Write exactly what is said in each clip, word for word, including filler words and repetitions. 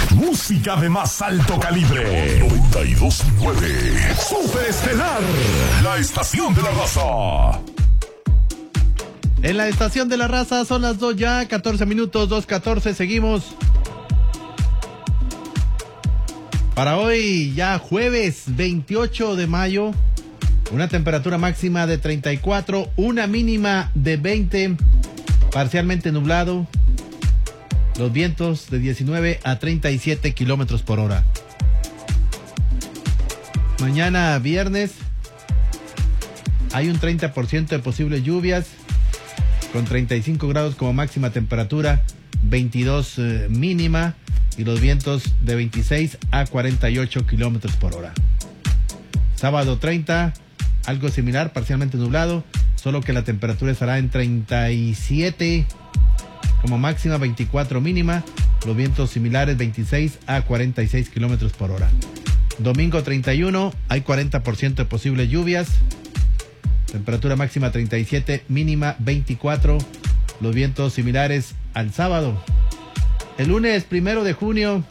Música de más alto calibre. noventa y dos punto nueve. Super Estelar. La estación de la raza. En la estación de la raza son las dos ya, catorce minutos, dos catorce, seguimos. Para hoy, ya jueves veintiocho de mayo, una temperatura máxima de treinta y cuatro, una mínima de veinte, parcialmente nublado, los vientos de diecinueve a treinta y siete kilómetros por hora. Mañana viernes hay un treinta por ciento de posibles lluvias, con treinta y cinco grados como máxima temperatura, veintidós eh, mínima, y los vientos de veintiséis a cuarenta y ocho kilómetros por hora. Sábado treinta, algo similar, parcialmente nublado, solo que la temperatura estará en treinta y siete como máxima, veinticuatro mínima, los vientos similares, veintiséis a cuarenta y seis kilómetros por hora. Domingo treinta y uno, hay cuarenta por ciento de posibles lluvias, temperatura máxima treinta y siete, mínima veinticuatro, los vientos similares al sábado. El lunes primero de junio,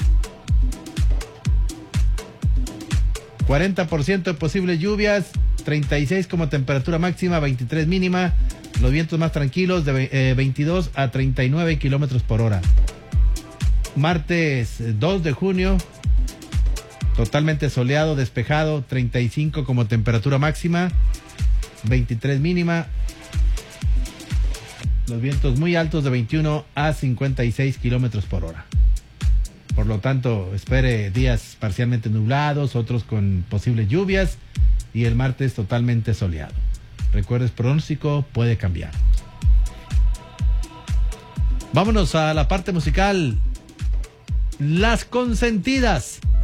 cuarenta por ciento de posibles lluvias, treinta y seis como temperatura máxima, veintitrés mínima, los vientos más tranquilos de eh, veintidós a treinta y nueve kilómetros por hora. Martes dos de junio, totalmente soleado, despejado, treinta y cinco como temperatura máxima, veintitrés mínima, los vientos muy altos de veintiuno a cincuenta y seis kilómetros por hora. Por lo tanto, espere días parcialmente nublados, otros con posibles lluvias, y el martes totalmente soleado. Recuerdes, pronóstico puede cambiar. Vámonos a la parte musical. Las Consentidas.